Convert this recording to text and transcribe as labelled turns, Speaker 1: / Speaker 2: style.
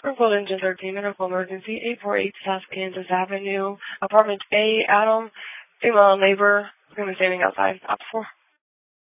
Speaker 1: Report engine 13, medical emergency, 848 South Kansas Avenue, apartment A, Adam, female labor, women standing outside, op 4.